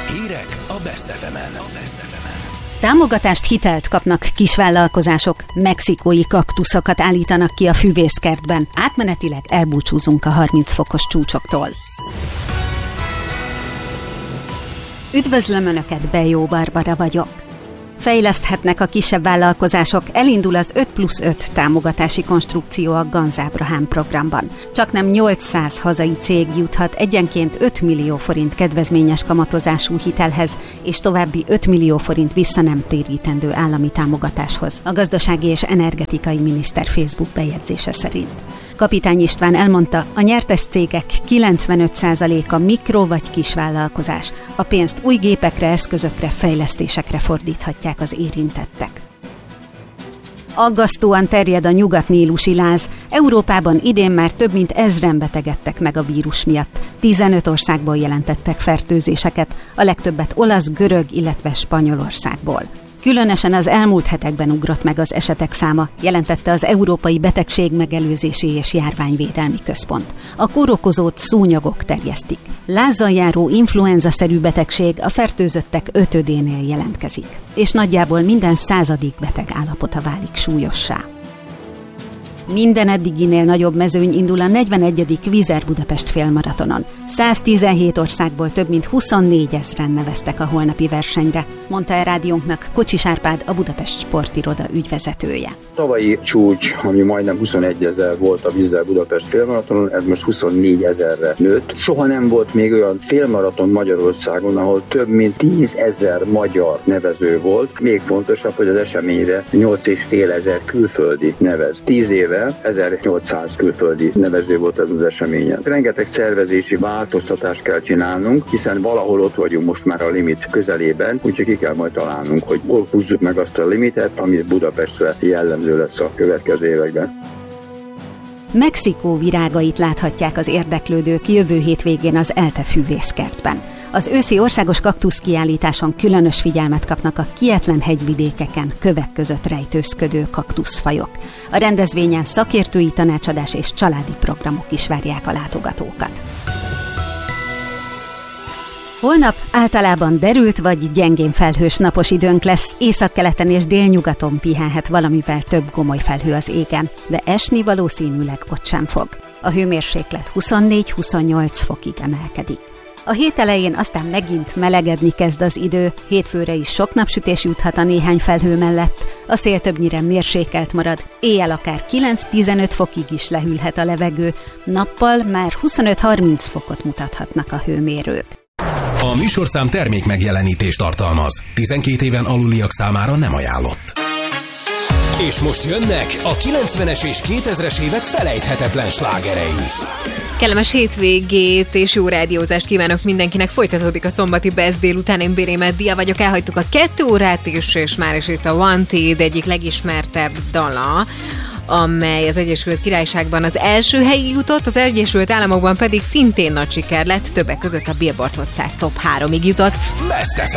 Hírek a Best FM-en. Támogatást, hitelt kapnak kisvállalkozások, mexikói kaktuszokat állítanak ki a füvészkertben. Átmenetileg elbúcsúzunk a 30 fokos csúcsoktól. Üdvözlöm Önöket, Bejó Barbara vagyok. Fejleszthetnek a kisebb vállalkozások, elindul az 5+5 támogatási konstrukció a Ganz Ábrahám programban. Csaknem 800 hazai cég juthat egyenként 5 millió forint kedvezményes kamatozású hitelhez, és további 5 millió forint vissza nem térítendő állami támogatáshoz, a gazdasági és energetikai miniszter Facebook bejegyzése szerint. Kapitány István elmondta, a nyertes cégek 95%-a mikro- vagy kisvállalkozás. A pénzt új gépekre, eszközökre, fejlesztésekre fordíthatják az érintettek. Aggasztóan terjed a nyugatnílusi láz. Európában idén már több mint 1000-en betegedtek meg a vírus miatt. 15 országból jelentettek fertőzéseket, a legtöbbet olasz, görög, illetve Spanyolországból. Különösen az elmúlt hetekben ugrott meg az esetek száma, jelentette az Európai Betegségmegelőzési és Járványvédelmi Központ. A kórokozót szúnyogok terjesztik. Lázzal járó influenza-szerű betegség a fertőzöttek 5-ödénél jelentkezik, és nagyjából minden 100. beteg állapota válik súlyossá. Minden eddiginél nagyobb mezőny indul a 41. Vizer Budapest félmaratonon. 117 országból több mint 24 000-en neveztek a holnapi versenyre, mondta a rádiónknak Kocsis Árpád, a Budapest Sportiroda ügyvezetője. Tavalyi csúcs, ami majdnem 21 000 volt a Vizer Budapest félmaratonon, ez most 24 000-re nőtt. Soha nem volt még olyan félmaraton Magyarországon, ahol több mint 10 000 magyar nevező volt. Még fontosabb, hogy az eseményre 8500 külföldi nevez. 10 éve 1800 külföldi nevező volt ez az eseményen. Rengeteg szervezési változtatást kell csinálnunk, hiszen valahol ott vagyunk most már a limit közelében, úgyhogy ki kell majd találnunk, hogy hol húzzuk meg azt a limitet, ami Budapestre jellemző lesz a következő években. Mexikó virágait láthatják az érdeklődők jövő hétvégén az ELTE füvészkertben. Az őszi országos kaktuszkiállításon különös figyelmet kapnak a kietlen hegyvidékeken, kövek között rejtőzködő kaktuszfajok. A rendezvényen szakértői tanácsadás és családi programok is várják a látogatókat. Holnap általában derült vagy gyengén felhős napos időnk lesz, északkeleten és délnyugaton pihenhet valamivel több gomoly felhő az égen, de esni valószínűleg ott sem fog. A hőmérséklet 24-28 fokig emelkedik. A hét elején aztán megint melegedni kezd az idő, hétfőre is sok napsütés juthat a néhány felhő mellett, a szél többnyire mérsékelt marad, éjjel akár 9-15 fokig is lehűlhet a levegő, nappal már 25-30 fokot mutathatnak a hőmérők. A műsorszám termék megjelenítést tartalmaz. 12 éven aluliak számára nem ajánlott. És most jönnek a 90-es és 2000-es évek felejthetetlen slágerei. Kellemes hétvégét és jó rádiózást kívánok mindenkinek. Folytatódik a szombati Best délután. Én Bérémet Dia vagyok, elhagytuk a 2 órát is, és már is itt a Wanted egyik legismertebb dala, amely az Egyesült Királyságban az első helyig jutott, az Egyesült Államokban pedig szintén nagy siker lett, többek között a Billboard Hot 100 Top 3-ig jutott. Best FM.